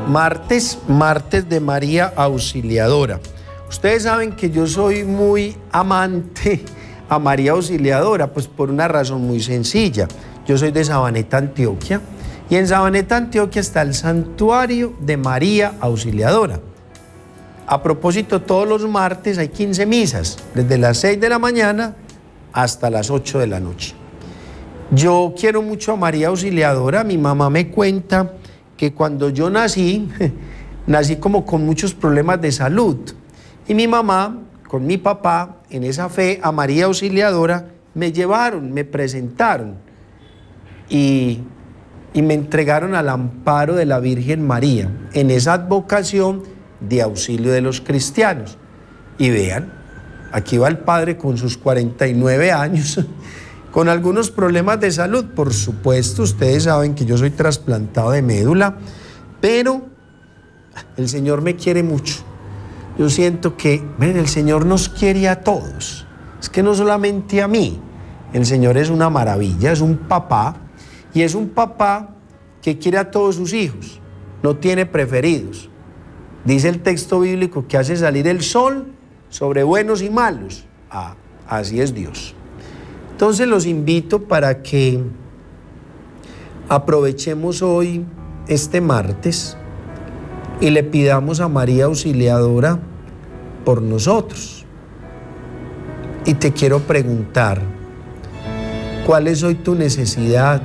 Martes de María Auxiliadora. Ustedes saben que yo soy muy amante a María Auxiliadora, pues por una razón muy sencilla. Yo soy de Sabaneta, Antioquia, y en Sabaneta, Antioquia está el santuario de María Auxiliadora. A propósito, todos los martes hay 15 misas, desde las 6 de la mañana hasta las 8 de la noche. Yo quiero mucho a María Auxiliadora. Mi mamá me cuenta que cuando yo nací como con muchos problemas de salud. Y mi mamá, con mi papá, en esa fe a María Auxiliadora, me llevaron, me presentaron y me entregaron al amparo de la Virgen María, en esa advocación de auxilio de los cristianos. Y vean, aquí va el padre con sus 49 años, con algunos problemas de salud. Por supuesto, ustedes saben que yo soy trasplantado de médula, pero el Señor me quiere mucho. Yo siento que, ven, el Señor nos quiere a todos. Es que no solamente a mí. El Señor es una maravilla, es un papá, y es un papá que quiere a todos sus hijos, no tiene preferidos. Dice el texto bíblico que hace salir el sol sobre buenos y malos. Así es Dios. Entonces los invito para que aprovechemos hoy este martes y le pidamos a María Auxiliadora por nosotros. Y te quiero preguntar, ¿cuál es hoy tu necesidad?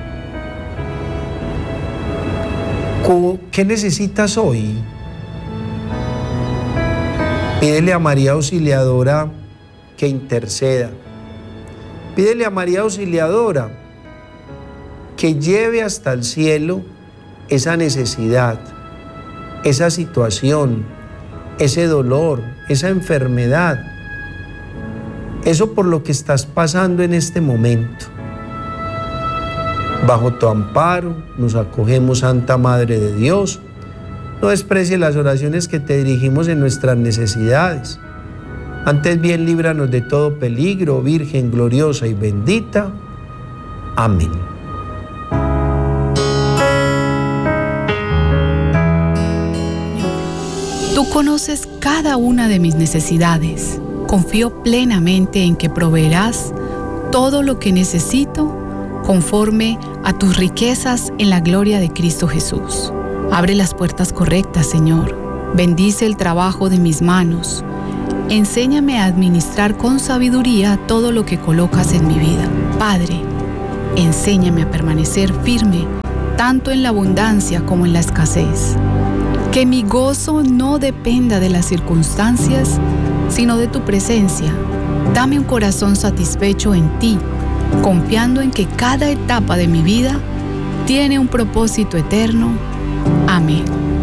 ¿Qué necesitas hoy? Pídele a María Auxiliadora que interceda. Pídele a María Auxiliadora que lleve hasta el cielo esa necesidad, esa situación, ese dolor, esa enfermedad, eso por lo que estás pasando en este momento. Bajo tu amparo nos acogemos, Santa Madre de Dios. No desprecies las oraciones que te dirigimos en nuestras necesidades. Antes bien, líbranos de todo peligro, Virgen gloriosa y bendita. Amén. Tú conoces cada una de mis necesidades. Confío plenamente en que proveerás todo lo que necesito conforme a tus riquezas en la gloria de Cristo Jesús. Abre las puertas correctas, Señor. Bendice el trabajo de mis manos. Enséñame a administrar con sabiduría todo lo que colocas en mi vida. Padre, enséñame a permanecer firme, tanto en la abundancia como en la escasez. Que mi gozo no dependa de las circunstancias, sino de tu presencia. Dame un corazón satisfecho en ti, confiando en que cada etapa de mi vida tiene un propósito eterno. Amén.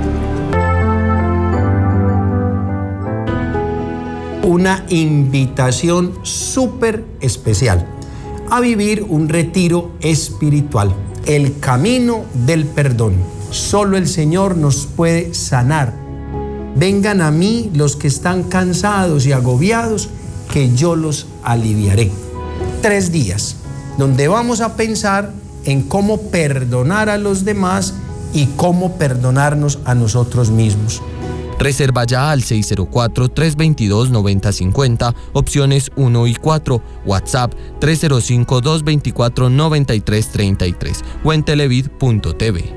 Una invitación súper especial a vivir un retiro espiritual, el camino del perdón. Solo el Señor nos puede sanar. Vengan a mí los que están cansados y agobiados, que yo los aliviaré. 3 días donde vamos a pensar en cómo perdonar a los demás y cómo perdonarnos a nosotros mismos. Reserva ya al 604-322-9050, opciones 1 y 4, WhatsApp 305-224-9333 o en televid.tv.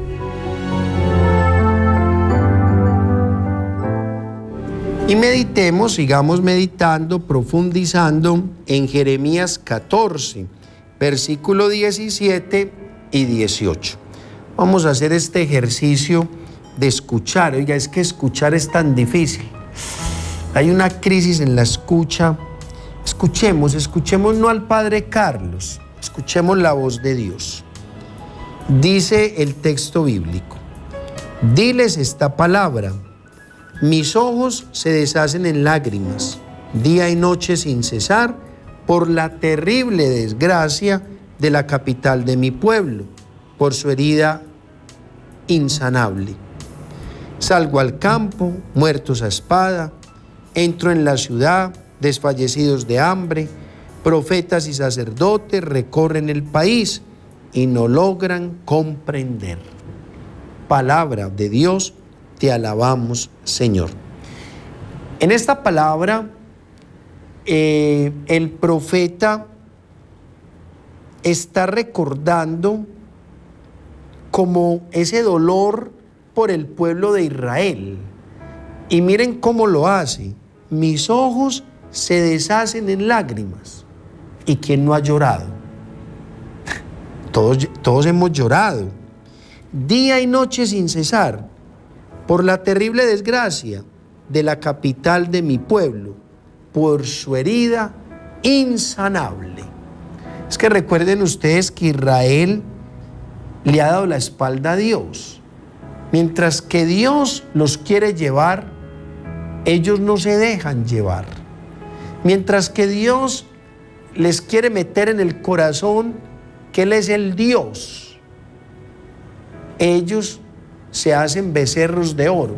Y meditemos, sigamos meditando, profundizando en Jeremías 14, versículo 17 y 18. Vamos a hacer este ejercicio de escuchar. Oiga, es que escuchar es tan difícil. Hay una crisis en la escucha. Escuchemos no al Padre Carlos, escuchemos la voz de Dios. Dice el texto bíblico: diles esta palabra: mis ojos se deshacen en lágrimas, día y noche sin cesar, por la terrible desgracia de la capital de mi pueblo, por su herida insanable. Salgo al campo, muertos a espada, entro en la ciudad, desfallecidos de hambre, profetas y sacerdotes recorren el país y no logran comprender. Palabra de Dios te alabamos, Señor. En esta palabra, el profeta está recordando como ese dolor por el pueblo de Israel. Y miren cómo lo hace. Mis ojos se deshacen en lágrimas. ¿Y quién no ha llorado? Todos hemos llorado. Día y noche sin cesar, por la terrible desgracia de la capital de mi pueblo, por su herida insanable. Es que recuerden ustedes que Israel le ha dado la espalda a Dios. Mientras que Dios los quiere llevar, ellos no se dejan llevar. Mientras que Dios les quiere meter en el corazón que Él es el Dios, ellos se hacen becerros de oro.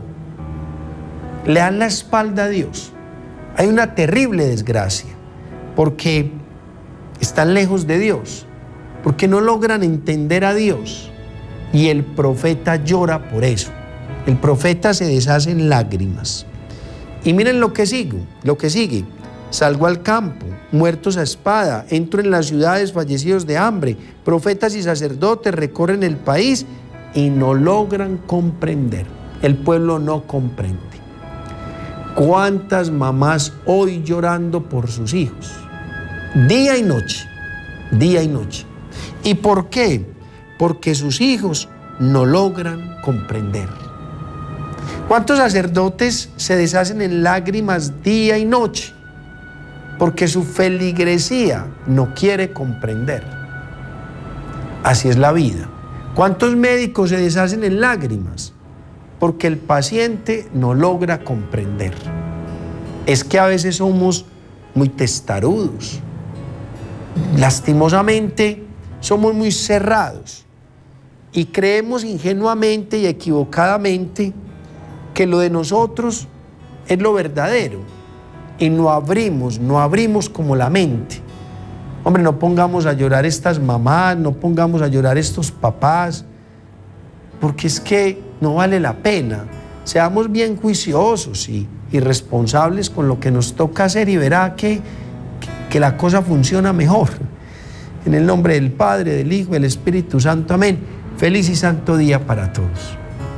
Le dan la espalda a Dios. Hay una terrible desgracia porque están lejos de Dios, porque no logran entender a Dios. Y el profeta llora por eso. El profeta se deshace en lágrimas. Y miren lo que sigue. Salgo al campo, muertos a espada, entro en las ciudades, fallecidos de hambre. Profetas y sacerdotes recorren el país y no logran comprender. El pueblo no comprende. ¿Cuántas mamás hoy llorando por sus hijos? Día y noche, día y noche. ¿Y por qué? Porque sus hijos no logran comprender. ¿Cuántos sacerdotes se deshacen en lágrimas día y noche? Porque su feligresía no quiere comprender. Así es la vida. ¿Cuántos médicos se deshacen en lágrimas? Porque el paciente no logra comprender. Es que a veces somos muy testarudos. Lastimosamente, somos muy cerrados y creemos ingenuamente y equivocadamente que lo de nosotros es lo verdadero y no abrimos como la mente. Hombre, no pongamos a llorar estas mamás, no pongamos a llorar estos papás, porque es que no vale la pena. Seamos bien juiciosos y responsables con lo que nos toca hacer y verá que la cosa funciona mejor. En el nombre del Padre, del Hijo y del Espíritu Santo. Amén. Feliz y santo día para todos.